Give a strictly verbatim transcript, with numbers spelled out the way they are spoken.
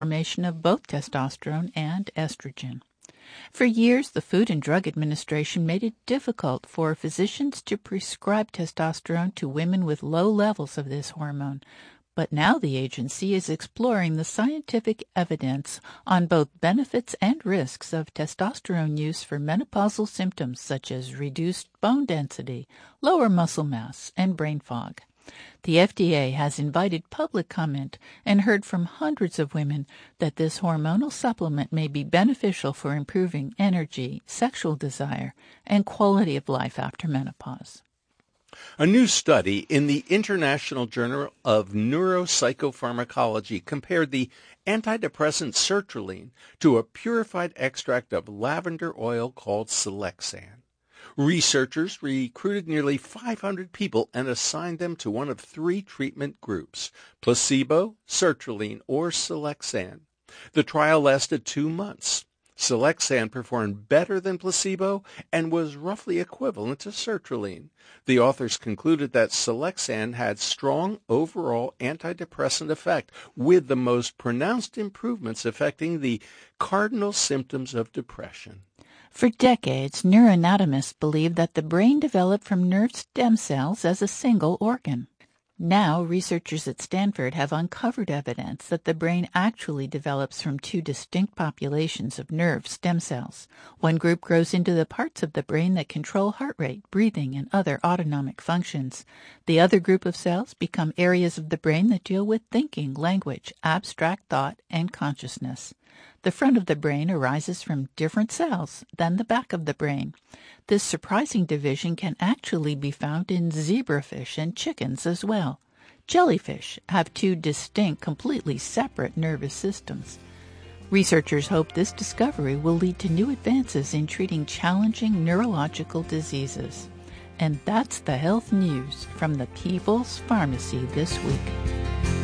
formation of both testosterone and estrogen. For years, the Food and Drug Administration made it difficult for physicians to prescribe testosterone to women with low levels of this hormone, but now the agency is exploring the scientific evidence on both benefits and risks of testosterone use for menopausal symptoms such as reduced bone density, lower muscle mass, and brain fog. The F D A has invited public comment and heard from hundreds of women that this hormonal supplement may be beneficial for improving energy, sexual desire, and quality of life after menopause. A new study in the International Journal of Neuropsychopharmacology compared the antidepressant sertraline to a purified extract of lavender oil called Selexan. Researchers recruited nearly five hundred people and assigned them to one of three treatment groups, placebo, sertraline, or Selexan. The trial lasted two months. Selexan performed better than placebo and was roughly equivalent to sertraline. The authors concluded that Selexan had strong overall antidepressant effect, with the most pronounced improvements affecting the cardinal symptoms of depression. For decades, neuroanatomists believed that the brain developed from nerve stem cells as a single organ. Now, researchers at Stanford have uncovered evidence that the brain actually develops from two distinct populations of nerve stem cells. One group grows into the parts of the brain that control heart rate, breathing, and other autonomic functions. The other group of cells become areas of the brain that deal with thinking, language, abstract thought, and consciousness. The front of the brain arises from different cells than the back of the brain. This surprising division can actually be found in zebrafish and chickens as well. Jellyfish have two distinct, completely separate nervous systems. Researchers hope this discovery will lead to new advances in treating challenging neurological diseases. And that's the health news from the People's Pharmacy this week.